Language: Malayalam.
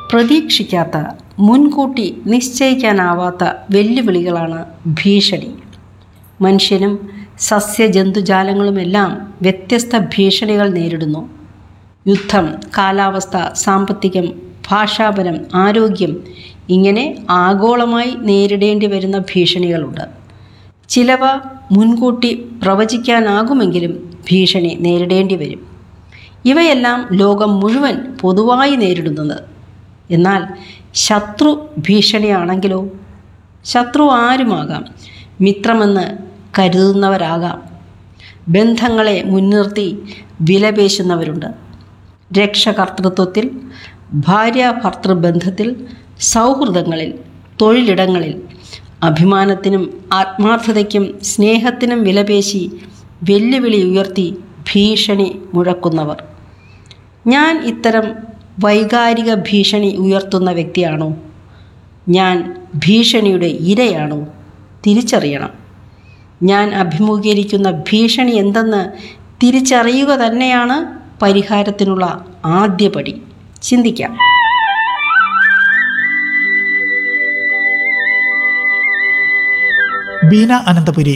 പ്രതീക്ഷിക്കാത്ത, മുൻകൂട്ടി നിശ്ചയിക്കാനാവാത്ത വെല്ലുവിളികളാണ് ഭീഷണി. മനുഷ്യനും സസ്യജന്തുജാലങ്ങളുമെല്ലാം വ്യത്യസ്ത ഭീഷണികൾ നേരിടുന്നു. യുദ്ധം, കാലാവസ്ഥ, സാമ്പത്തികം, ഭാഷാപരം, ആരോഗ്യം, ഇങ്ങനെ ആഗോളമായി നേരിടേണ്ടി വരുന്ന ഭീഷണികളുണ്ട്. ചിലവ മുൻകൂട്ടി പ്രവചിക്കാനാകുമെങ്കിലും ഭീഷണി നേരിടേണ്ടി വരും. ഇവയെല്ലാം ലോകം മുഴുവൻ പൊതുവായി നേരിടുന്നത്. എന്നാൽ ശത്രു ഭീഷണിയാണെങ്കിലോ? ശത്രു ആരുമാകാം. മിത്രമെന്ന് കരുതുന്നവരാകാം. ബന്ധങ്ങളെ മുൻനിർത്തി വിലപേശുന്നവരുണ്ട്. രക്ഷകർതൃത്വത്തിൽ, ഭാര്യാഭർത്തൃബന്ധത്തിൽ, സൗഹൃദങ്ങളിൽ, തൊഴിലിടങ്ങളിൽ അഭിമാനത്തിനും ആത്മാർത്ഥതയ്ക്കും സ്നേഹത്തിനും വിലപേശി വെല്ലുവിളി ഉയർത്തി ഭീഷണി മുഴക്കുന്നവർ. ഞാൻ ഇത്തരം വൈകാരിക ഭീഷണി ഉയർത്തുന്ന വ്യക്തിയാണോ? ഞാൻ ഭീഷണിയുടെ ഇരയാണോ? തിരിച്ചറിയണം. ഞാൻ അഭിമുഖീകരിക്കുന്ന ഭീഷണി എന്തെന്ന് തിരിച്ചറിയുക തന്നെയാണ് പരിഹാരത്തിനുള്ള ആദ്യപടി. ചിന്തിക്കാം. ബീന അനന്തപുരി